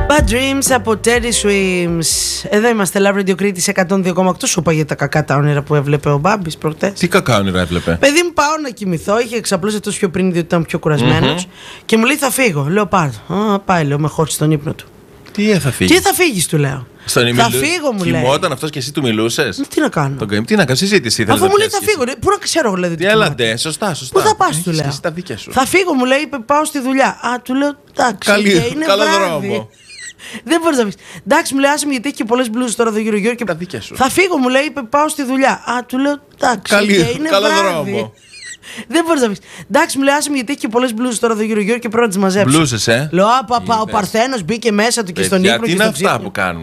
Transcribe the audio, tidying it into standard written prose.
Bad Dreams από Teddy Swims. Εδώ είμαστε, Love Radio Κρήτης 102,8. Σου είπα για τα κακά τα όνειρα που έβλεπε ο Μπάμπης προχτές. Τι κακά όνειρα έβλεπε? Παιδί μου, πάω να κοιμηθώ. Είχε εξαπλώσει τόσο πιο πριν, διότι ήταν πιο κουρασμένος. Και μου λέει θα φύγω. Λέω πάρ' το. Πάει, λέω, με χώρισε στον ύπνο του. Τι θα φύγει? Τι θα φύγεις, του λέω. Θα φύγω, μου λέει. Κοιμόταν αυτός και εσύ του μιλούσες? Τι να κάνω? Τι να κάνω, συζήτηση. Αφού μου λέει θα φύγω. Πού να ξέρω, δηλαδή. Τι έλαντε, σωστά. Πού θα πας, του λέω. Θα φύγω, μου λέει, πάω στη δουλειά. Α, του λέω εντάξει. Καλό δρόμο. Δεν μπορείς να πεις. Εντάξει, μου λέει, άσε με, γιατί έχει και πολλές μπλούζες τώρα εδώ γύρω-γύρω. Και... θα φύγω, μου λέει, πάω στη δουλειά. Α, του λέω εντάξει. Καλό δρόμο. Δεν μπορείς να πεις. Εντάξει, μου λέει, άσε με, γιατί έχει και πολλές μπλούζες τώρα εδώ γύρω-γύρω και πρέπει να τις μαζέψω. Μπλούζες, Λέω, ο Παρθένος μπήκε μέσα του και στον ύπνο. Τι είναι αυτά που κάνουν?